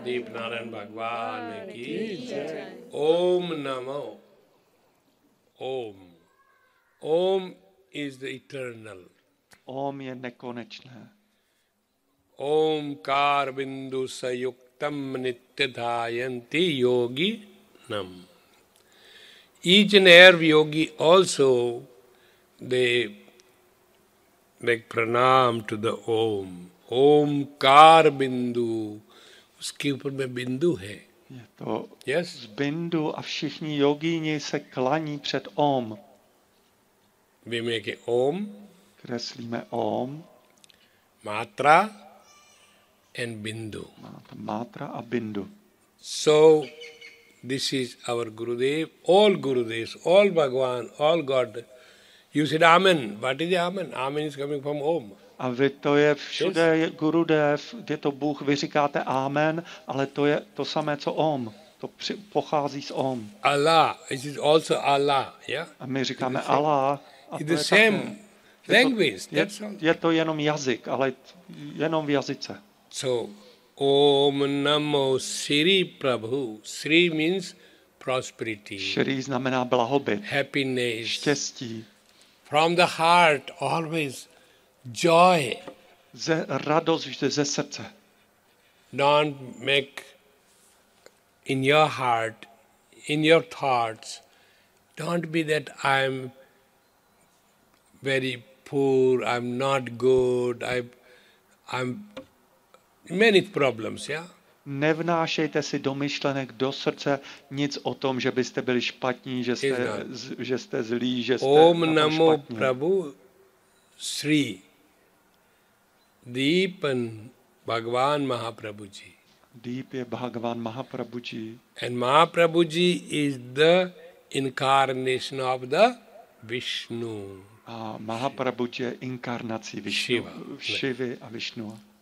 दीप नारायण भगवान की ओम नमो ओम Om is the eternal. Om je nekonečné. Omkar बिंदु संयुक्तम नित्यधायन्ति योगी नम. Each and every yogi also they make pranam to the Om. Omkar बिंदु, उसके ऊपर में बिंदु है. Je to Yes? z bindu a všichni jogíni se klaní před Om. We make a Om, Kreslíme Om, Matra and Bindu. mátra a bindu. So, this is our Gurudev, all Gurudevs, all Bhagavan, all God. You said Amen. What is Amen? Amen is coming from Om. A vy to je všude je Gurudev, je to Bůh, vy říkáte Amen, ale to je to samé, co Om. To pochází z Om. Allah, it is also Allah, yeah? A my říkáme Allah. A It's to the je same také. language, that's all. Je to jenom jazyk, ale jenom v jazyce. So, Om Namo Sri Prabhu. Sri means prosperity, Šri znamená blahobyt, happiness. štěstí, From the heart, always joy. radost vždy ze srdce. Don't make in your heart, in your thoughts, don't be that I'm very poor, I'm not good, I'm many problems, yeah? Nevnášejte si do myšlenek, do srdce nic o tom, že byste byli špatní, že jste zlí, že jste Om Namo špatní. Prabhu Sri Deepan Bhagavan Mahaprabhuji. Deep je Bhagavan Mahaprabhuji. And Mahaprabhuji is the incarnation of the Vishnu. A Mahaprabhuji je inkarnací Višnu, Shiva. Šivy a Višnu.